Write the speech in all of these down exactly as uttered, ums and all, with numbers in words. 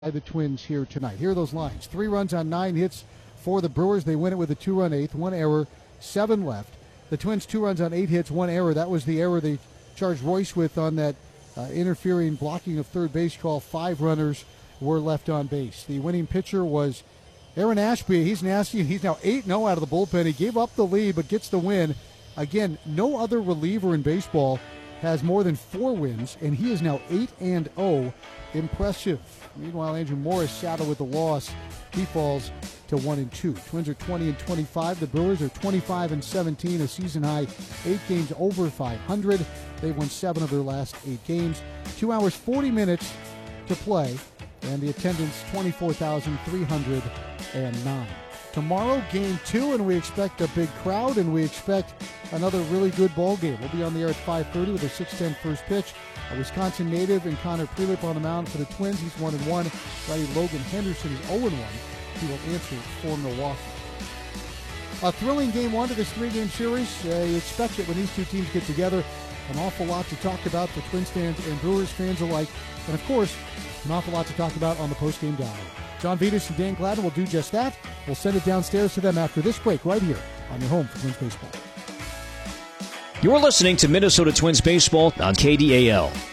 by the Twins here tonight. Here are those lines. Three runs on nine hits for the Brewers. They win it with a two-run eighth, one error, seven left. The Twins two runs on eight hits, one error. That was the error they charged Royce with on that uh, interfering blocking of third base call. Five runners were left on base. The winning pitcher was Aaron Ashby. He's nasty. He's now eight and oh out of the bullpen. He gave up the lead but gets the win. Again, no other reliever in baseball has more than four wins, and he is now eight and oh. Impressive. Meanwhile, Andrew Morris saddled with the loss. He falls to one and two. Twins are twenty and twenty-five. The Brewers are twenty-five and seventeen, a season high eight games over five hundred. They've won seven of their last eight games. Two hours, forty minutes to play, and the attendance twenty-four thousand three hundred nine. Tomorrow, game two, and we expect a big crowd, and we expect another really good ball game. We'll be on the air at five thirty with a six ten first pitch. A Wisconsin native and Connor Prelip on the mound for the Twins. He's one and one. Righty Logan Henderson is oh and one. He will answer for Milwaukee. A thrilling game one to this three-game series. Uh, you expect it when these two teams get together. An awful lot to talk about for Twins fans and Brewers fans alike. And, of course, an awful lot to talk about on the post-game download. John Vitas and Dan Gladden will do just that. We'll send it downstairs to them after this break right here on your home for Twins Baseball. You're listening to Minnesota Twins Baseball on K D A L.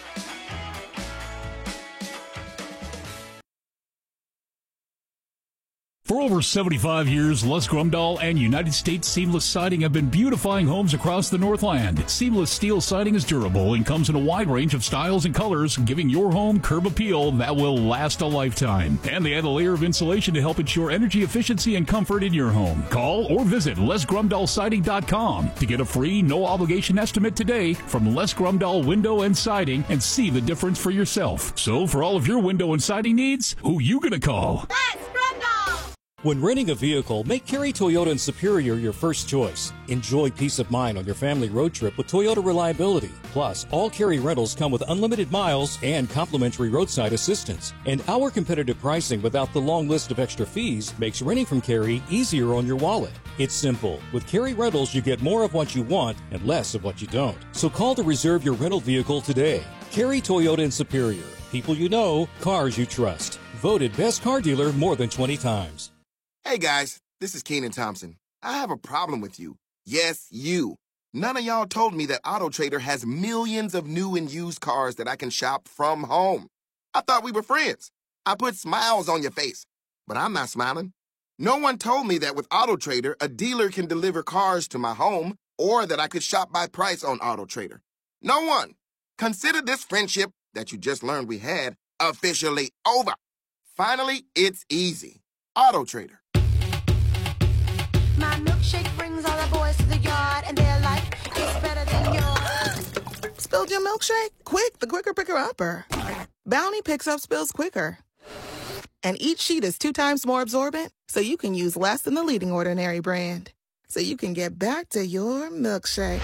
For over seventy-five years, Les Grumdahl and United States Seamless Siding have been beautifying homes across the Northland. Seamless steel siding is durable and comes in a wide range of styles and colors, giving your home curb appeal that will last a lifetime. And they add a layer of insulation to help ensure energy efficiency and comfort in your home. Call or visit les grumdahl siding dot com to get a free, no-obligation estimate today from Les Grumdahl Window and Siding and see the difference for yourself. So for all of your window and siding needs, who you gonna call? Les Grumdahl! When renting a vehicle, make Cary Toyota and Superior your first choice. Enjoy peace of mind on your family road trip with Toyota Reliability. Plus, all Cary rentals come with unlimited miles and complimentary roadside assistance. And our competitive pricing without the long list of extra fees makes renting from Cary easier on your wallet. It's simple. With Cary Rentals, you get more of what you want and less of what you don't. So call to reserve your rental vehicle today. Cary Toyota and Superior. People you know, cars you trust. Voted best car dealer more than twenty times. Hey guys, this is Kenan Thompson. I have a problem with you. Yes, you. None of y'all told me that AutoTrader has millions of new and used cars that I can shop from home. I thought we were friends. I put smiles on your face, but I'm not smiling. No one told me that with AutoTrader, a dealer can deliver cars to my home or that I could shop by price on AutoTrader. No one. Consider this friendship that you just learned we had officially over. Finally, it's easy. AutoTrader. My milkshake brings all the boys to the yard, and they're like, it's better than yours. Spilled your milkshake? Quick, the quicker picker upper. Bounty picks up spills quicker. And each sheet is two times more absorbent, so you can use less than the leading Ordinary brand. So you can get back to your milkshake.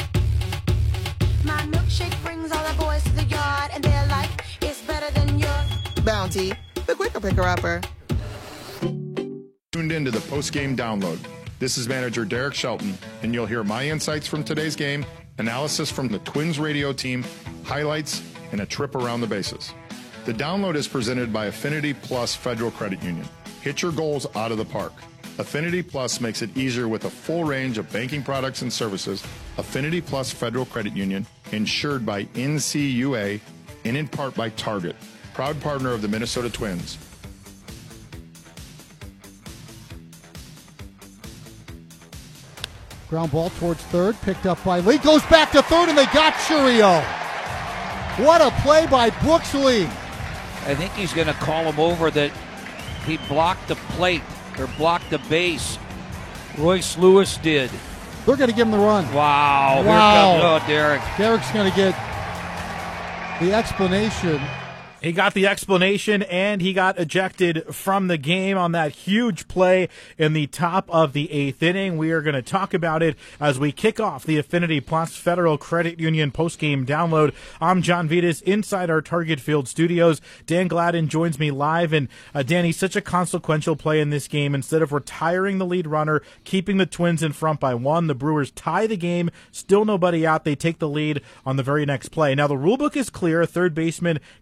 My milkshake brings all the boys to the yard, and they're like, it's better than yours. Bounty, the quicker picker upper. Tuned into the post-game download. This is manager Derek Shelton, and you'll hear my insights from today's game, analysis from the Twins radio team, highlights, and a trip around the bases. The download is presented by Affinity Plus Federal Credit Union. Hit your goals out of the park. Affinity Plus makes it easier with a full range of banking products and services. Affinity Plus Federal Credit Union, insured by N C U A and in part by Target, proud partner of the Minnesota Twins. Ground ball towards third, picked up by Lee. Goes back to third, and they got Chourio. What a play by Brooks Lee. I think he's going to call him over that he blocked the plate or blocked the base. Royce Lewis did. They're going to give him the run. Wow. Wow. Here comes, oh, Derek. Derek's going to get the explanation. He got the explanation, and he got ejected from the game on that huge play in the top of the eighth inning. We are going to talk about it as we kick off the Affinity Plus Federal Credit Union postgame download. I'm John Vitas inside our Target Field studios. Dan Gladden joins me live. And, uh, Danny, such a consequential play in this game. Instead of retiring the lead runner, keeping the Twins in front by one, the Brewers tie the game. Still nobody out. They take the lead on the very next play. Now, the rule book is clear. A third baseman cannot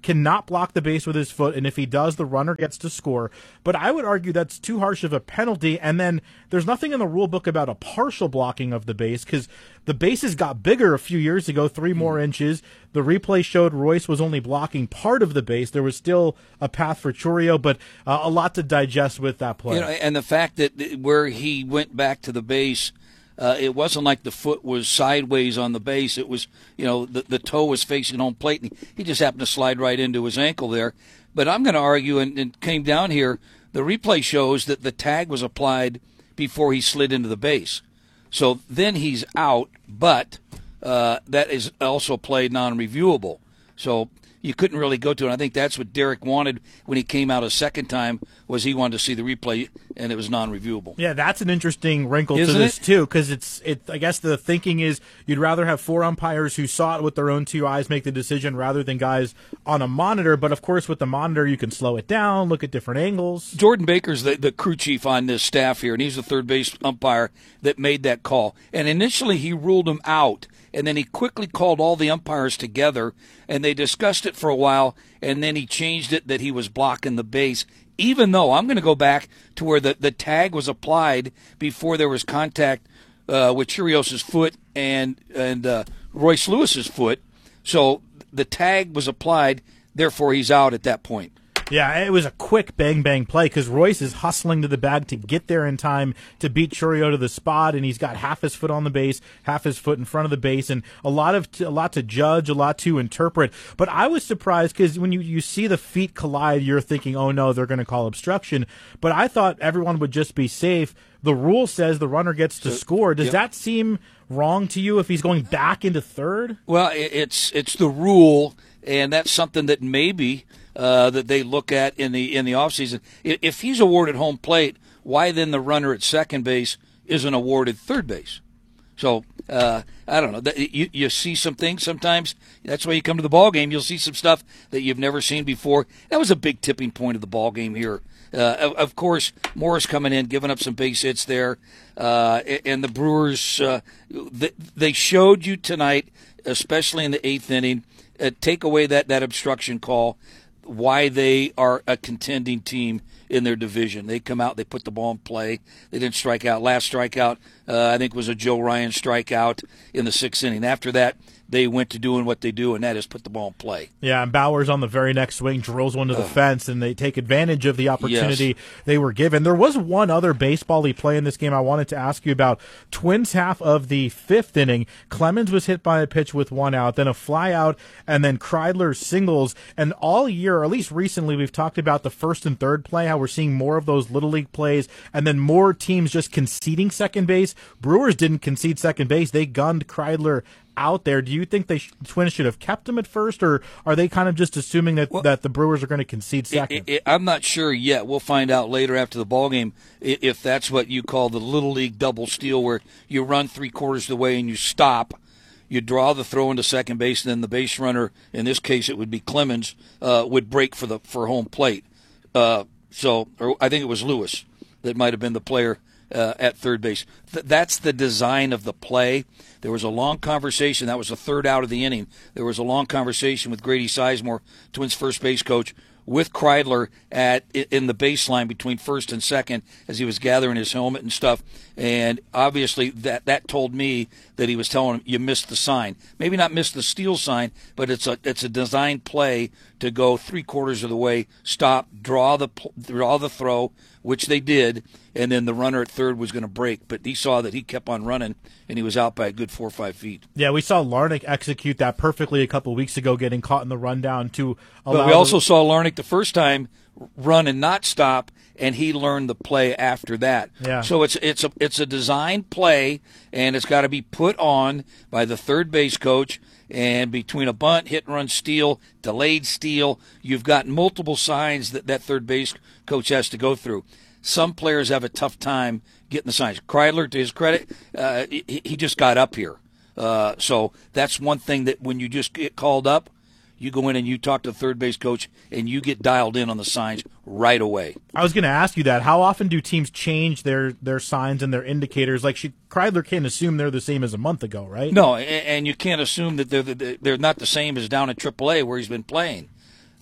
block the base with his foot, and if he does, the runner gets to score. But I would argue that's too harsh of a penalty, and then there's nothing in the rule book about a partial blocking of the base, because the bases got bigger a few years ago, three more inches. The replay showed Royce was only blocking part of the base. There was still a path for Chourio, but uh, a lot to digest with that play. You know, and the fact that where he went back to the base, uh, it wasn't like the foot was sideways on the base. It was, you know, the, the toe was facing home plate, and he just happened to slide right into his ankle there. But I'm going to argue, and, and came down here, the replay shows that the tag was applied before he slid into the base. So then he's out, but uh, that is also played non-reviewable. So you couldn't really go to it. I think that's what Derek wanted when he came out a second time, was he wanted to see the replay, and it was non-reviewable. Yeah, that's an interesting wrinkle Isn't to this it? too, because it's it. I guess the thinking is you'd rather have four umpires who saw it with their own two eyes make the decision rather than guys on a monitor. But of course, with the monitor, you can slow it down, look at different angles. Jordan Baker's the, the crew chief on this staff here, and he's the third base umpire that made that call. And initially, he ruled him out, and then he quickly called all the umpires together, and they discussed it for a while, and then he changed it that he was blocking the base, even though I'm going to go back to where the, the tag was applied before there was contact uh, with Chourios's foot and, and uh, Royce Lewis's foot. So the tag was applied, therefore he's out at that point. Yeah, it was a quick bang-bang play because Royce is hustling to the bag to get there in time to beat Chourio to the spot, and he's got half his foot on the base, half his foot in front of the base, and a lot of a lot to judge, a lot to interpret. But I was surprised because when you, you see the feet collide, you're thinking, oh, no, they're going to call obstruction. But I thought everyone would just be safe. The rule says the runner gets to score. Does Yep. that seem wrong to you if he's going back into third? Well, it- it's it's the rule, and that's something that maybe uh, that they look at in the in the offseason. I- If he's awarded home plate, why then the runner at second base isn't awarded third base? So uh, I don't know. That- You you see some things sometimes. That's why you come to the ball game. You'll see some stuff that you've never seen before. That was a big tipping point of the ball game here. Uh, of, of course, Morris coming in, giving up some base hits there, uh, and the Brewers. Uh, they, they showed you tonight, especially in the eighth inning, uh, take away that that obstruction call, why they are a contending team in their division. They come out, they put the ball in play. They didn't strike out. Last strikeout, uh, I think, was a Joe Ryan strikeout in the sixth inning. After that, they went to doing what they do, and that is put the ball in play. Yeah, and Bowers on the very next swing drills one to the Ugh. fence, and they take advantage of the opportunity Yes. they were given. There was one other baseball-y play in this game I wanted to ask you about. Twins half of the fifth inning, Clemens was hit by a pitch with one out, then a fly out, and then Kreidler singles. And all year, or at least recently, we've talked about the first and third play, how we're seeing more of those Little League plays, and then more teams just conceding second base. Brewers didn't concede second base. They gunned Kreidler out there. Do you think they sh- Twins should have kept him at first, or are they kind of just assuming that, Well, that the Brewers are going to concede second? I- I- I'm not sure yet. We'll find out later after the ball game i- if that's what you call the Little League double steal, where you run three quarters of the way and you stop. You draw the throw into second base, and then the base runner, in this case it would be Clemens, uh, would break for the for home plate. Uh, so, or I think it was Lewis that might have been the player uh, at third base. Th- that's the design of the play. There was a long conversation. That was the third out of the inning. There was a long conversation with Grady Sizemore, Twins first base coach, with Kreidler at in the baseline between first and second as he was gathering his helmet and stuff. And obviously that, that told me that he was telling him, you missed the sign. Maybe not missed the steal sign, but it's a it's a designed play to go three quarters of the way, stop, draw the draw the throw, which they did, and then the runner at third was going to break. But he saw that he kept on running, and he was out by a good four or five feet. Yeah, we saw Larnach execute that perfectly a couple of weeks ago, getting caught in the rundown to allow. But we also the- saw Larnach the first time run and not stop, and he learned the play after that. Yeah. So it's it's a it's a designed play, and it's got to be put on by the third base coach. And between a bunt, hit and run, steal, delayed steal, you've got multiple signs that that third base coach has to go through. Some players have a tough time getting the signs. Kreidler, to his credit, uh, he, he just got up here. Uh, so that's one thing that when you just get called up, you go in and you talk to the third base coach, and you get dialed in on the signs right away. I was going to ask you that. How often do teams change their, their signs and their indicators? Like, she, Kreidler can't assume they're the same as a month ago, right? No, and, and you can't assume that they're the, they're not the same as down at triple A where he's been playing.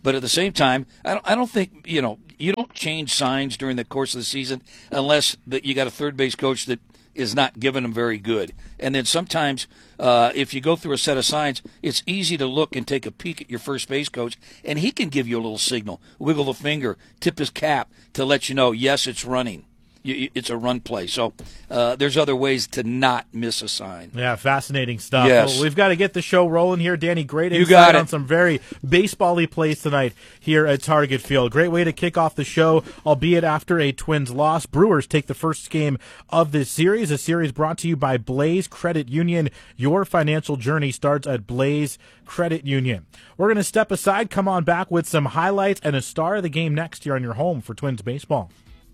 But at the same time, I don't, I don't think, you know, you don't change signs during the course of the season unless that you got a third base coach that is not giving them very good. And then sometimes uh, if you go through a set of signs, it's easy to look and take a peek at your first base coach, and he can give you a little signal, wiggle the finger, tip his cap to let you know, yes, it's running. It's a run play. So uh, there's other ways to not miss a sign. Yeah, fascinating stuff. Yes. Well, we've got to get the show rolling here. Danny, great You insight got it. on some very baseball-y plays tonight here at Target Field. Great way to kick off the show, albeit after a Twins loss. Brewers take the first game of this series, a series brought to you by Blaze Credit Union. Your financial journey starts at Blaze Credit Union. We're going to step aside, come on back with some highlights and a star of the game next year on your home for Twins baseball.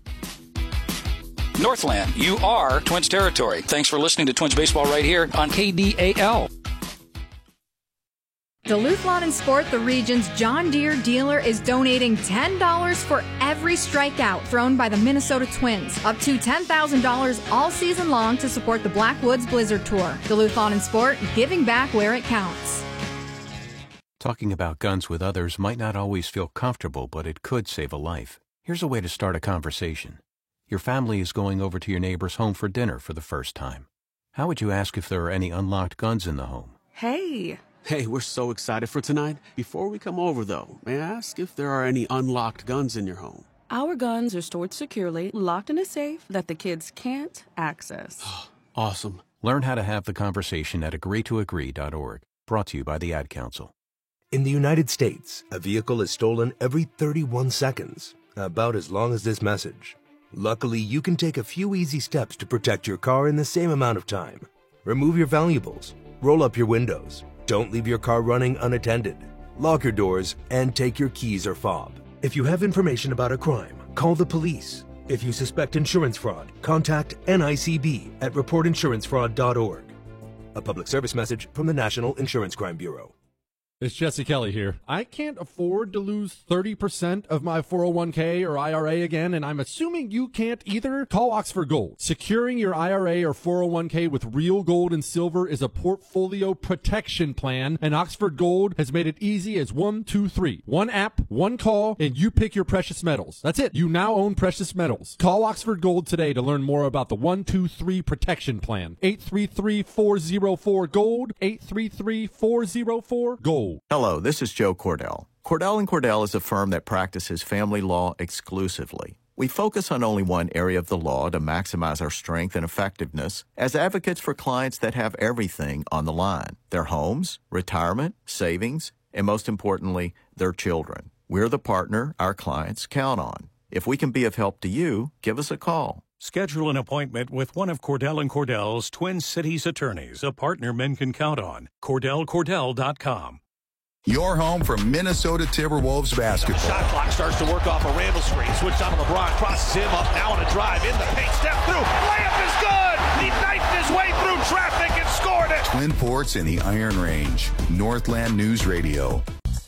Northland, you are Twins territory. Thanks for listening to Twins Baseball right here on K D A L. Duluth Lawn and Sport, the region's John Deere dealer, is donating ten dollars for every strikeout thrown by the Minnesota Twins, up to ten thousand dollars all season long to support the Blackwoods Blizzard Tour. Duluth Lawn and Sport, giving back where it counts. Talking about guns with others might not always feel comfortable, but it could save a life. Here's a way to start a conversation. Your family is going over to your neighbor's home for dinner for the first time. How would you ask if there are any unlocked guns in the home? Hey. Hey, we're so excited for tonight. Before we come over, though, may I ask if there are any unlocked guns in your home? Our guns are stored securely, locked in a safe that the kids can't access. Awesome. Learn how to have the conversation at agree to agree dot org. Brought to you by the Ad Council. In the United States, a vehicle is stolen every thirty-one seconds, about as long as this message. Luckily, you can take a few easy steps to protect your car in the same amount of time. Remove your valuables, roll up your windows, don't leave your car running unattended, lock your doors, and take your keys or fob. If you have information about a crime, call the police. If you suspect insurance fraud, contact N I C B at report insurance fraud dot org. A public service message from the National Insurance Crime Bureau. It's Jesse Kelly here. I can't afford to lose thirty percent of my four oh one k or I R A again, and I'm assuming you can't either. Call Oxford Gold. Securing your I R A or four oh one k with real gold and silver is a portfolio protection plan, and Oxford Gold has made it easy as one, two, three. One app, one call, and you pick your precious metals. That's it. You now own precious metals. Call Oxford Gold today to learn more about the one, two, three protection plan. eight three three, four oh four, GOLD, eight three three, four oh four, GOLD. Hello, this is Joe Cordell. Cordell and Cordell is a firm that practices family law exclusively. We focus on only one area of the law to maximize our strength and effectiveness as advocates for clients that have everything on the line: their homes, retirement, savings, and most importantly, their children. We're the partner our clients count on. If we can be of help to you, give us a call. Schedule an appointment with one of Cordell and Cordell's Twin Cities attorneys, a partner men can count on. Cordell Cordell dot com. Your home for Minnesota Timberwolves basketball. Shot clock starts to work off a Randall screen. Switch on to LeBron. Crosses him up now on a drive. In the paint. Step through. Layup is good. He knifed his way through traffic and scored it. Twin Ports in the Iron Range. Northland News Radio.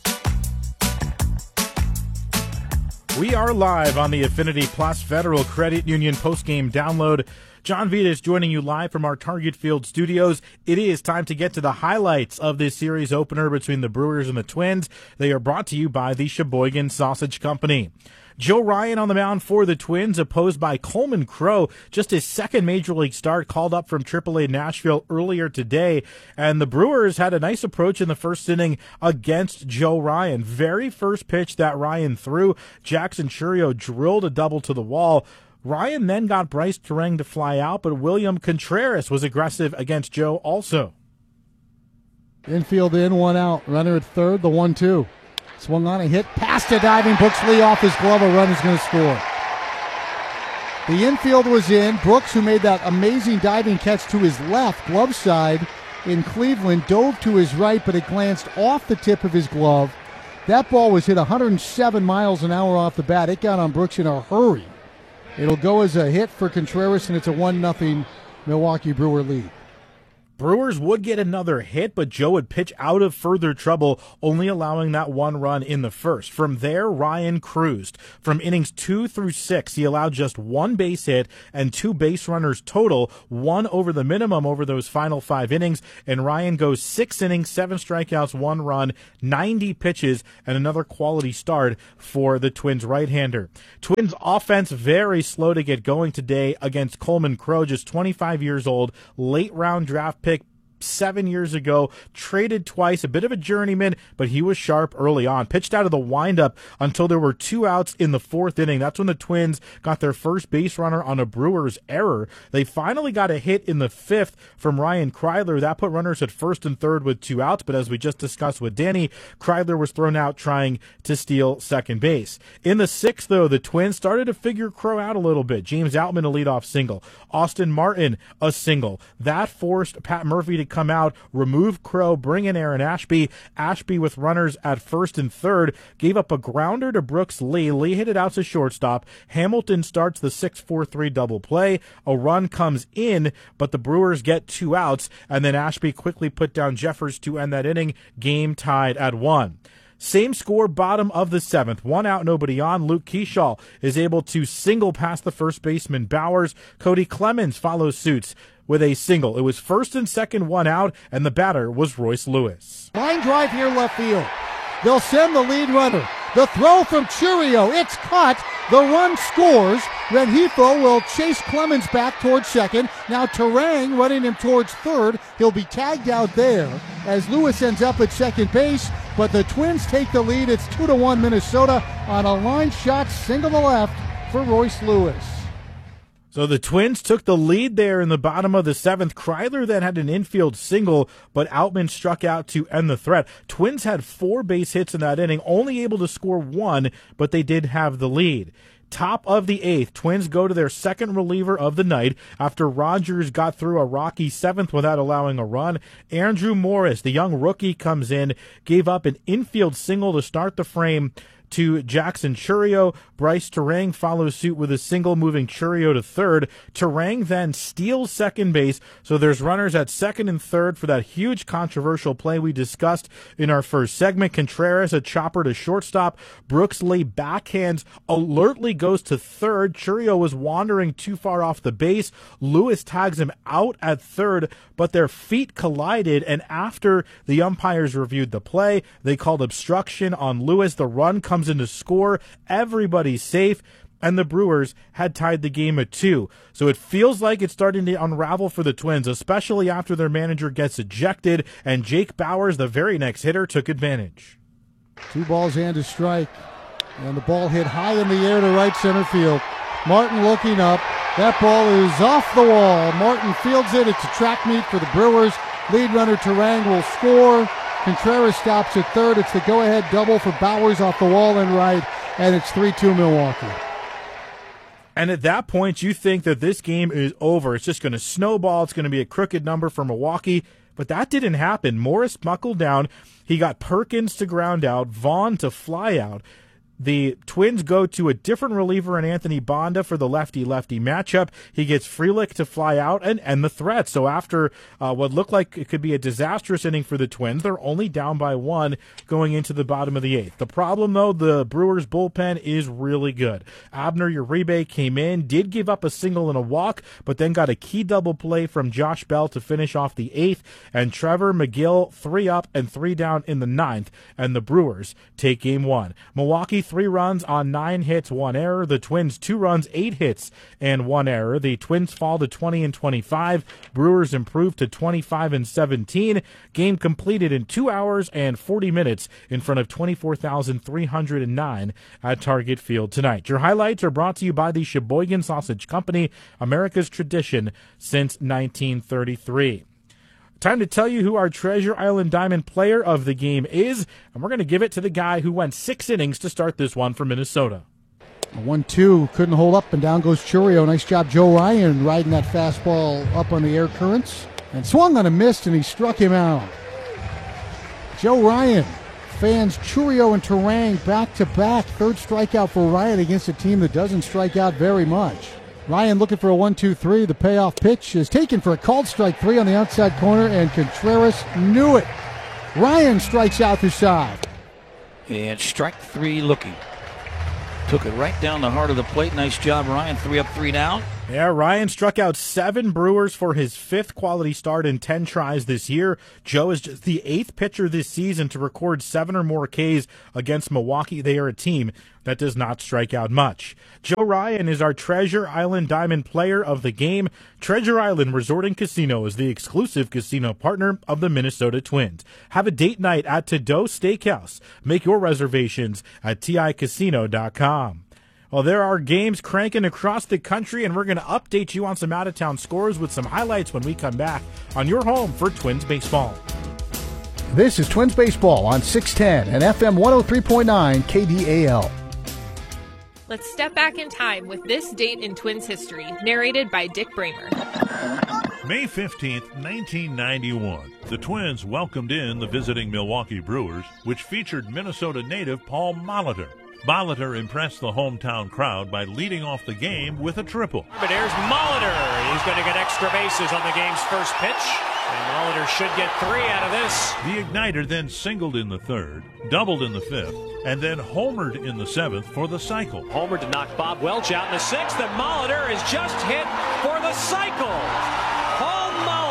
We are live on the Affinity Plus Federal Credit Union postgame download. John Vitas joining you live from our Target Field studios. It is time to get to the highlights of this series opener between the Brewers and the Twins. They are brought to you by the Sheboygan Sausage Company. Joe Ryan on the mound for the Twins, opposed by Coleman Crow. Just his second Major League start, called up from triple A Nashville earlier today. And the Brewers had a nice approach in the first inning against Joe Ryan. Very first pitch that Ryan threw, Jackson Chourio drilled a double to the wall. Ryan then got Bryce Turang to fly out, but William Contreras was aggressive against Joe also. Infield in, one out. Runner at third, the one two. Swung on a hit, past a diving, Brooks Lee off his glove, a run is going to score. The infield was in. Brooks, who made that amazing diving catch to his left, glove side in Cleveland, dove to his right, but it glanced off the tip of his glove. That ball was hit one hundred seven miles an hour off the bat. It got on Brooks in a hurry. It'll go as a hit for Contreras, and it's a one nothing Milwaukee Brewer lead. Brewers would get another hit, but Joe would pitch out of further trouble, only allowing that one run in the first. From there, Ryan cruised. From innings two through six, he allowed just one base hit and two base runners total, one over the minimum over those final five innings, and Ryan goes six innings, seven strikeouts, one run, ninety pitches, and another quality start for the Twins right-hander. Twins offense very slow to get going today against Coleman Crowe, just twenty-five years old, late-round draft pick seven years ago, traded twice, a bit of a journeyman, but he was sharp early on. Pitched out of the windup until there were two outs in the fourth inning. That's when the Twins got their first base runner on a Brewers error. They finally got a hit in the fifth from Ryan Kreidler. That put runners at first and third with two outs, but as we just discussed with Danny, Kreidler was thrown out trying to steal second base. In the sixth, though, the Twins started to figure Crowe out a little bit. James Outman, a leadoff single. Austin Martin, a single. That forced Pat Murphy to come out, remove Crowe, bring in Aaron Ashby. Ashby with runners at first and third gave up a grounder to Brooks Lee. Lee hit it out to shortstop. Hamilton starts the six four three double play. A run comes in, but the Brewers get two outs, and then Ashby quickly put down Jeffers to end that inning. Game tied at one. Same score, bottom of the seventh. One out, nobody on. Luke Keeschall is able to single past the first baseman Bowers. Cody Clemens follows suit with a single. It was first and second, one out, and the batter was Royce Lewis. Line drive here left field. They'll send the lead runner. The throw from Churio. It's caught. The run scores. Rengifo will chase Clemens back towards second. Now Terang running him towards third. He'll be tagged out there as Lewis ends up at second base. But the Twins take the lead. It's two to one Minnesota on a line shot single to left for Royce Lewis. So the Twins took the lead there in the bottom of the seventh. Kreidler then had an infield single, but Outman struck out to end the threat. Twins had four base hits in that inning, only able to score one, but they did have the lead. Top of the eighth, Twins go to their second reliever of the night after Rogers got through a rocky seventh without allowing a run. Andrew Morris, the young rookie, comes in, gave up an infield single to start the frame to Jackson Churio. Bryce Terang follows suit with a single, moving Churio to third. Terang then steals second base, so there's runners at second and third for that huge controversial play we discussed in our first segment. Contreras, a chopper to shortstop. Brooks Lee backhands, alertly goes to third. Churio was wandering too far off the base. Lewis tags him out at third, but their feet collided, and after the umpires reviewed the play, they called obstruction on Lewis. The run comes in to score. Everybody's safe, and the Brewers had tied the game at two. So it feels like it's starting to unravel for the Twins, especially after their manager gets ejected, and Jake Bowers, the very next hitter, took advantage. Two balls and a strike, and the ball hit high in the air to right center field. Martin looking up. That ball is off the wall. Martin fields it. It's a track meet for the Brewers. Lead runner Terang will score. Contreras stops at third. It's the go-ahead double for Bowers off the wall and right, and it's three two Milwaukee. And at that point, you think that this game is over. It's just going to snowball. It's going to be a crooked number for Milwaukee. But that didn't happen. Morris buckled down. He got Perkins to ground out, Vaughn to fly out. The Twins go to a different reliever in Anthony Bonda for the lefty-lefty matchup. He gets Frelick to fly out and end the threat. So after uh, what looked like it could be a disastrous inning for the Twins, they're only down by one going into the bottom of the eighth. The problem, though, the Brewers' bullpen is really good. Abner Uribe came in, did give up a single and a walk, but then got a key double play from Josh Bell to finish off the eighth, and Trevor McGill three up and three down in the ninth, and the Brewers take game one. Milwaukee three runs on nine hits, one error. The Twins two runs, eight hits, and one error. The Twins fall to twenty and twenty-five. Brewers improve to twenty-five and seventeen. Game completed in two hours and forty minutes in front of twenty-four thousand three hundred nine at Target Field tonight. Your highlights are brought to you by the Sheboygan Sausage Company, America's tradition since nineteen thirty-three. Time to tell you who our Treasure Island Diamond player of the game is, and we're going to give it to the guy who went six innings to start this one for Minnesota. one two, couldn't hold up, and down goes Churio. Nice job, Joe Ryan, riding that fastball up on the air currents, and swung on a miss, and he struck him out. Joe Ryan fans Churio and Terang back-to-back. Third strikeout for Ryan against a team that doesn't strike out very much. Ryan looking for a one two three. The payoff pitch is taken for a called strike three on the outside corner, and Contreras knew it. Ryan strikes out the side. And strike three looking. Took it right down the heart of the plate. Nice job, Ryan. Three up, three down. Yeah, Ryan struck out seven Brewers for his fifth quality start in ten tries this year. Joe is just the eighth pitcher this season to record seven or more Ks against Milwaukee. They are a team that does not strike out much. Joe Ryan is our Treasure Island Diamond Player of the Game. Treasure Island Resort and Casino is the exclusive casino partner of the Minnesota Twins. Have a date night at To-Do Steakhouse. Make your reservations at T I casino dot com. Well, there are games cranking across the country, and we're going to update you on some out-of-town scores with some highlights when we come back on your home for Twins Baseball. This is Twins Baseball on six ten and F M one oh three point nine K D A L. Let's step back in time with this date in Twins history, narrated by Dick Bramer. May fifteenth, nineteen ninety-one, the Twins welcomed in the visiting Milwaukee Brewers, which featured Minnesota native Paul Molitor. Molitor impressed the hometown crowd by leading off the game with a triple. But here's Molitor. He's going to get extra bases on the game's first pitch. And Molitor should get three out of this. The Igniter then singled in the third, doubled in the fifth, and then homered in the seventh for the cycle. Homer to knock Bob Welch out in the sixth, and Molitor is just hit for the cycle. Paul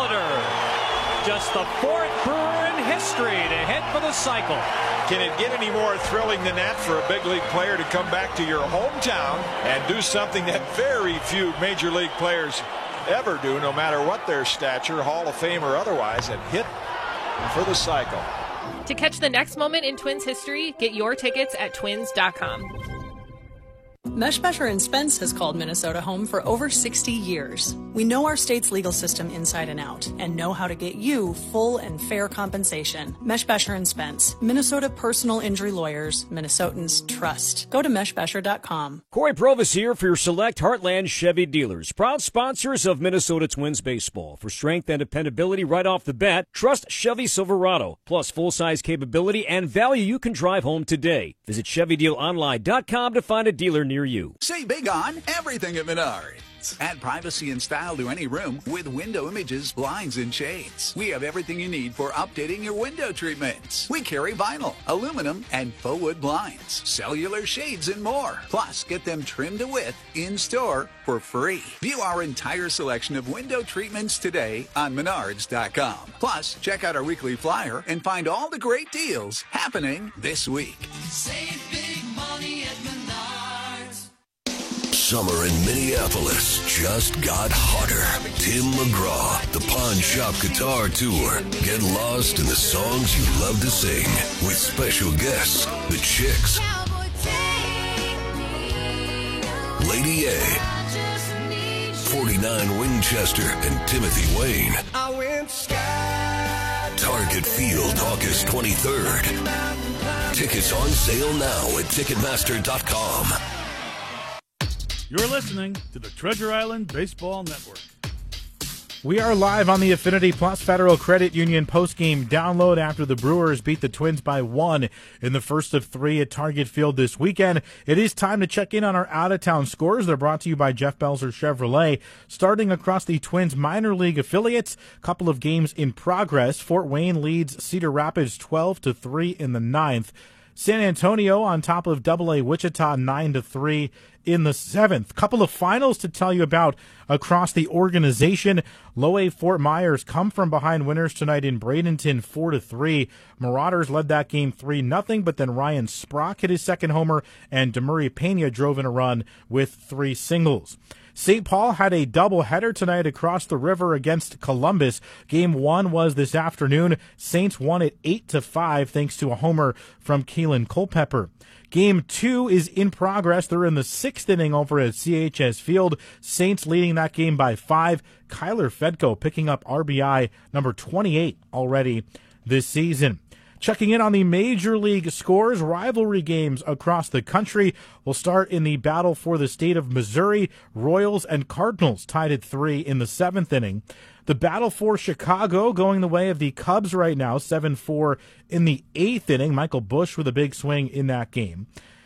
Molitor, just the fourth Brewer in history to hit for the cycle. Can it get any more thrilling than that for a big league player to come back to your hometown and do something that very few major league players ever do, no matter what their stature, Hall of Fame or otherwise, and hit for the cycle? To catch the next moment in Twins history, get your tickets at twins dot com. Meshbesher and Spence has called Minnesota home for over sixty years. We know our state's legal system inside and out and know how to get you full and fair compensation. Meshbesher and Spence, Minnesota personal injury lawyers, Minnesotans trust. Go to meshbesher dot com. Corey Provis here for your select Heartland Chevy dealers, proud sponsors of Minnesota Twins baseball. For strength and dependability right off the bat, trust Chevy Silverado, plus full-size capability and value you can drive home today. Visit chevy deal online dot com to find a dealer near you. Say big on everything at Menards. Add privacy and style to any room with window images, blinds, and shades. We have everything you need for updating your window treatments. We carry vinyl, aluminum, and faux wood blinds, cellular shades, and more. Plus, get them trimmed to width in-store for free. View our entire selection of window treatments today on menards dot com. Plus, check out our weekly flyer and find all the great deals happening this week. Save big money at Menards. Summer in Minneapolis just got hotter. Tim McGraw, the Pawn Shop Guitar Tour. Get lost in the songs you love to sing with special guests, the Chicks, Lady A, forty-nine Winchester, and Timothy Wayne. Target Field, August twenty-third. Tickets on sale now at ticketmaster dot com. You're listening to the Treasure Island Baseball Network. We are live on the Affinity Plus Federal Credit Union postgame download after the Brewers beat the Twins by one in the first of three at Target Field this weekend. It is time to check in on our out-of-town scores. They're brought to you by Jeff Belzer Chevrolet. Starting across the Twins minor league affiliates, couple of games in progress. Fort Wayne leads Cedar Rapids twelve to three in the ninth. San Antonio on top of Double A Wichita nine to three in the seventh. Couple of finals to tell you about across the organization. Low A Fort Myers come from behind winners tonight in Bradenton four to three. Marauders led that game three nothing, but then Ryan Sprock hit his second homer and Demurray Pena drove in a run with three singles. Saint Paul had a doubleheader tonight across the river against Columbus. Game one was this afternoon. Saints won it eight to five thanks to a homer from Keelan Culpepper. Game two is in progress. They're in the sixth inning over at C H S Field. Saints leading that game by five. Kyler Fedko picking up R B I number twenty-eight already this season. Checking in on the Major League scores, rivalry games across the country. We'll start in the battle for the state of Missouri. Royals and Cardinals tied at three in the seventh inning. The battle for Chicago going the way of the Cubs right now, seven four in the eighth inning. Michael Busch with a big swing in that game.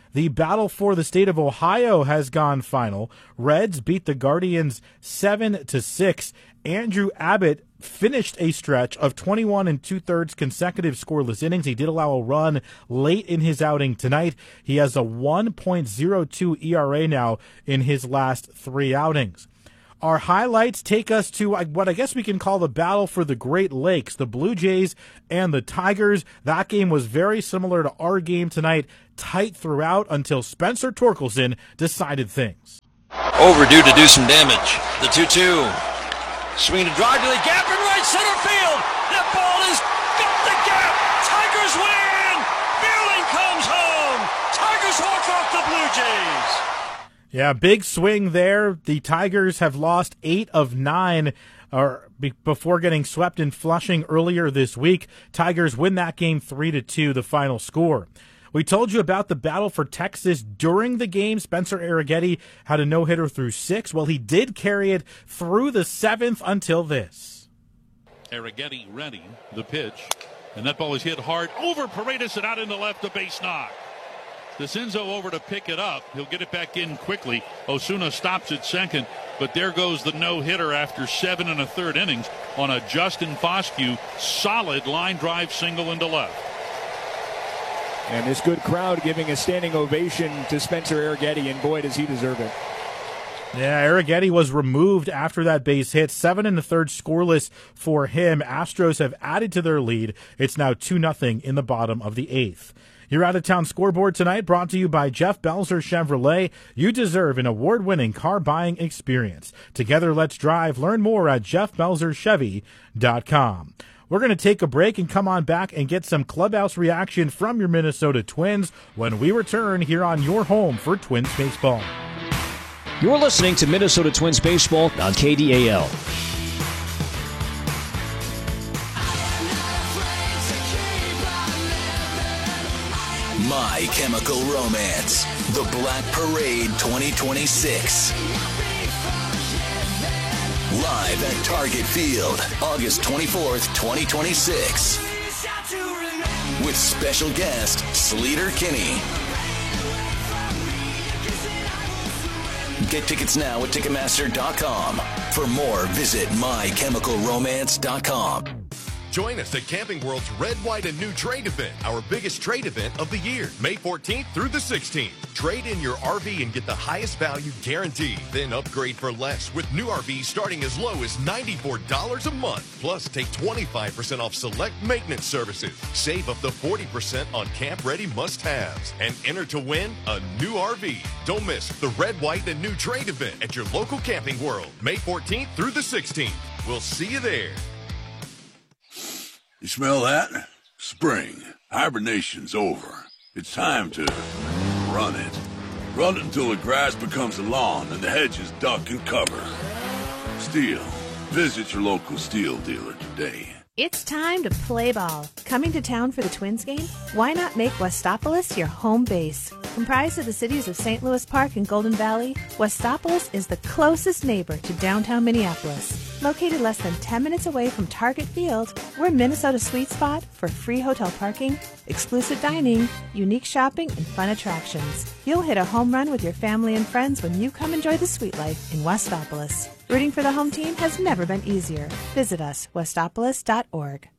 The battle for the state of Ohio has gone final. Reds beat the Guardians seven to six. Andrew Abbott finished a stretch of twenty-one and two-thirds consecutive scoreless innings. He did allow a run late in his outing tonight. He has a one point oh two E R A now in his last three outings. Our highlights take us to what I guess we can call the battle for the Great Lakes, the Blue Jays and the Tigers. That game was very similar to our game tonight, tight throughout until Spencer Torkelson decided things. Overdue to do some damage. The two two. Swing and drive to the gap in right center field. That ball is got the gap. Tigers win. Beerling comes home. Tigers walk off the Blue Jays. Yeah, big swing there. The Tigers have lost eight of nine or be, before getting swept in Flushing earlier this week. Tigers win that game three to two, the final score. We told you about the battle for Texas during the game. Spencer Arrighetti had a no-hitter through six. Well, he did carry it through the seventh until this. Arrighetti ready, the pitch, and that ball is hit hard over Paredes and out into left, a base knock. DeCinzo over to pick it up. He'll get it back in quickly. Osuna stops at second, but there goes the no-hitter after seven and a third innings on a Justin Foscue solid line drive single into left. And this good crowd giving a standing ovation to Spencer Arrighetti, and boy, does he deserve it. Yeah, Arrighetti was removed after that base hit. Seven and a third scoreless for him. Astros have added to their lead. It's now two nothing in the bottom of the eighth. Your out-of-town scoreboard tonight brought to you by Jeff Belzer Chevrolet. You deserve an award-winning car buying experience. Together, let's drive. Learn more at jeff belzer chevy dot com. We're going to take a break and come on back and get some clubhouse reaction from your Minnesota Twins when we return here on your home for Twins baseball. You're listening to Minnesota Twins baseball on K D A L. My Chemical Romance, The Black Parade twenty twenty-six. Live at Target Field, August twenty-fourth, twenty twenty-six. With special guest, Sleater Kinney. Get tickets now at Ticketmaster dot com. For more, visit my chemical romance dot com. Join us at Camping World's Red, White, and New Trade event, our biggest trade event of the year, May fourteenth through the sixteenth. Trade in your R V and get the highest value guaranteed. Then upgrade for less with new R Vs starting as low as ninety-four dollars a month. Plus, take twenty-five percent off select maintenance services. Save up to forty percent on camp-ready must-haves. And enter to win a new R V. Don't miss the Red, White, and New Trade event at your local Camping World, May fourteenth through the sixteenth. We'll see you there. You smell that? Spring. Hibernation's over. It's time to run it. Run it until the grass becomes a lawn and the hedges duck and cover. Steel. Visit your local Steel dealer today. It's time to play ball. Coming to town for the Twins game? Why not make Westopolis your home base? Comprised of the cities of Saint Louis Park and Golden Valley, Westopolis is the closest neighbor to downtown Minneapolis. Located less than ten minutes away from Target Field, we're Minnesota's sweet spot for free hotel parking, exclusive dining, unique shopping, and fun attractions. You'll hit a home run with your family and friends when you come enjoy the sweet life in Westopolis. Rooting for the home team has never been easier. Visit us, westopolis dot org.